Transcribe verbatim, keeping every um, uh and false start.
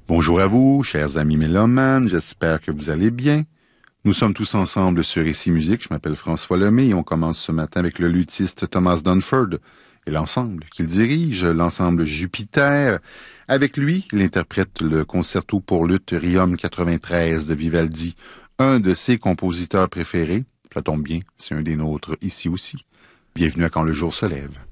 Bonjour à vous, chers amis mélomanes, j'espère que vous allez bien. Nous sommes tous ensemble sur Ici Musique, je m'appelle François Lemay et on commence ce matin avec le luthiste Thomas Dunford et l'ensemble qu'il dirige, l'ensemble Jupiter. Avec lui, il interprète le concerto pour luth Riom quatre-vingt-treize de Vivaldi, un de ses compositeurs préférés. Ça tombe bien, c'est un des nôtres ici aussi. Bienvenue à Quand le jour se lève.